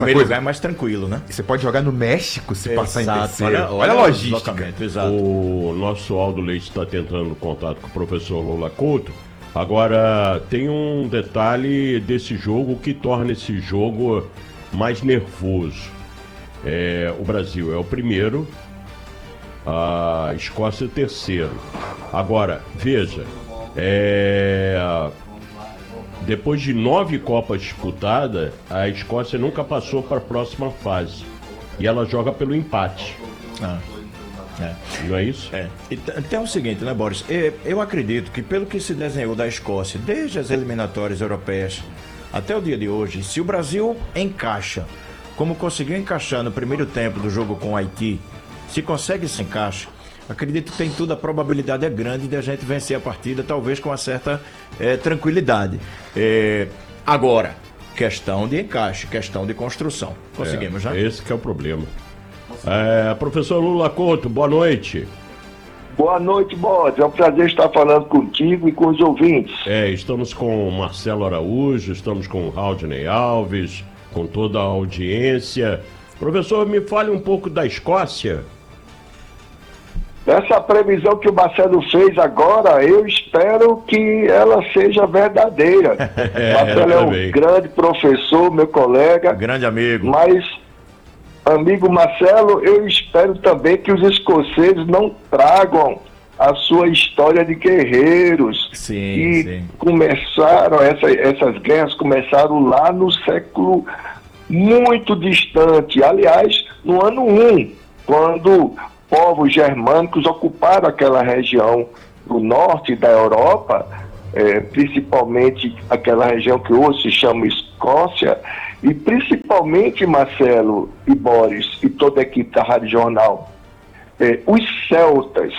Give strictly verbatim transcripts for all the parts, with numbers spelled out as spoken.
primeiro lugar é mais tranquilo, né? Você pode jogar no México se Exato. passar em terceiro. Olha, Olha, olha a logística. Exato. O nosso Aldo Leite está tentando contato com o professor Lula Couto. Agora, tem um detalhe desse jogo que torna esse jogo mais nervoso. É, o Brasil é o primeiro, a Escócia é o terceiro. Agora, veja, é, depois de nove Copas disputadas, a Escócia nunca passou para a próxima fase. E ela joga pelo empate. Ah. É. Não é isso? É. E tem o seguinte, né, Boris? Eu, eu acredito que pelo que se desenhou da Escócia, desde as eliminatórias europeias até o dia de hoje, se o Brasil encaixa, como conseguiu encaixar no primeiro tempo do jogo com o Haiti, se consegue esse encaixe, acredito que tem tudo, a probabilidade é grande de a gente vencer a partida, talvez com uma certa é, tranquilidade. É, agora, questão de encaixe, questão de construção. Conseguimos, é, né? Esse que é o problema. É, professor Lula Couto, boa noite. Boa noite, Boris. É um prazer estar falando contigo e com os ouvintes. É, estamos com o Marcelo Araújo, estamos com o Raudney Alves, com toda a audiência. Professor, me fale um pouco da Escócia. Essa previsão que o Marcelo fez agora, eu espero que ela seja verdadeira. É, Marcelo é um grande professor, meu colega. Grande amigo. Mas, amigo Marcelo, eu espero também que os escoceses não tragam a sua história de guerreiros. Sim, que sim. começaram, essa, essas guerras começaram lá no século muito distante. Aliás, no ano um, quando povos germânicos ocuparam aquela região do norte da Europa, é, principalmente aquela região que hoje se chama Escócia, e principalmente, Marcelo e Boris e toda a equipe da Rádio Jornal, é, os celtas.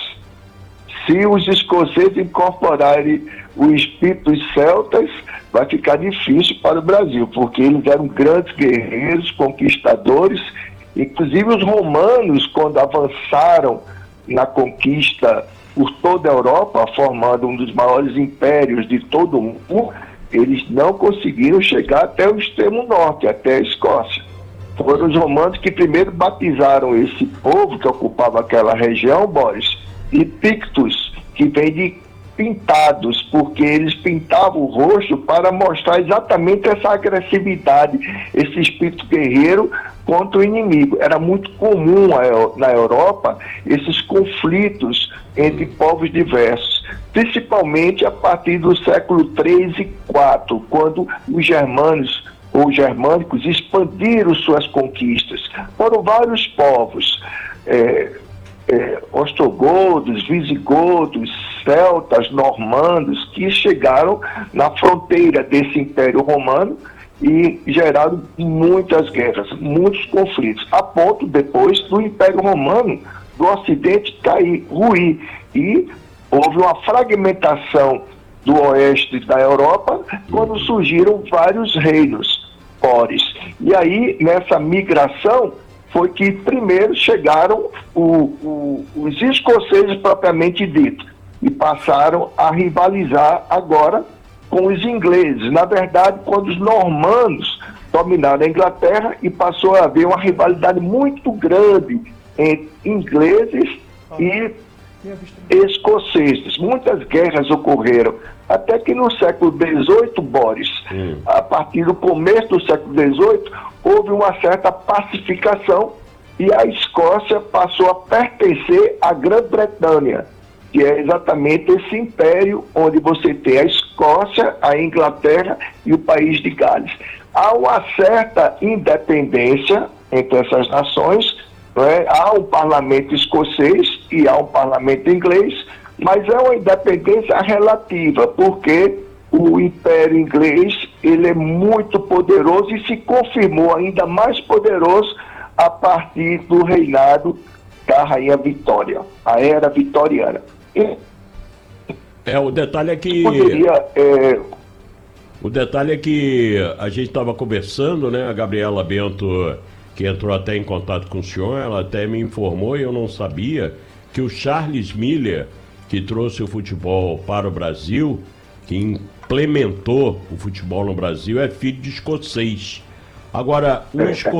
Se os escoceses incorporarem o espírito dos celtas, vai ficar difícil para o Brasil, porque eles eram grandes guerreiros, conquistadores. Inclusive os romanos, quando avançaram na conquista por toda a Europa, formando um dos maiores impérios de todo o mundo, eles não conseguiram chegar até o extremo norte, até a Escócia. Foram os romanos que primeiro batizaram esse povo que ocupava aquela região, Boris, de pictos, que vem de pintados, porque eles pintavam o rosto para mostrar exatamente essa agressividade, esse espírito guerreiro contra o inimigo. Era muito comum na Europa esses conflitos entre povos diversos, principalmente a partir do século três e quatro, quando os germanos ou germânicos expandiram suas conquistas. Foram vários povos, é, é, ostrogodos, visigodos, celtas, normandos, que chegaram na fronteira desse Império Romano e geraram muitas guerras, muitos conflitos, a ponto depois do Império Romano do Ocidente cair, ruir, e houve uma fragmentação do oeste da Europa quando surgiram vários reinos, Boris. E aí, nessa migração, foi que primeiro chegaram o, o, os escoceses propriamente dito, e passaram a rivalizar agora com os ingleses. Na verdade, quando os normandos dominaram a Inglaterra, e passou a haver uma rivalidade muito grande entre ingleses e escoceses. Muitas guerras ocorreram, até que no século dezoito, Boris, hum. a partir do começo do século dezoito, houve uma certa pacificação e a Escócia passou a pertencer à Grã-Bretanha, que é exatamente esse império onde você tem a Escócia, a Inglaterra e o país de Gales. Há uma certa independência entre essas nações, não é? Há um parlamento escocês e há um parlamento inglês, mas é uma independência relativa, porque o Império Inglês ele é muito poderoso e se confirmou ainda mais poderoso a partir do reinado da Rainha Vitória, a Era Vitoriana. E é, o detalhe é que... Poderia, é... O detalhe é que a gente estava conversando, né, a Gabriela Bento, que entrou até em contato com o senhor, ela até me informou e eu não sabia que o Charles Miller, que trouxe o futebol para o Brasil, que implementou o futebol no Brasil, é filho de escocês. Agora, o escocês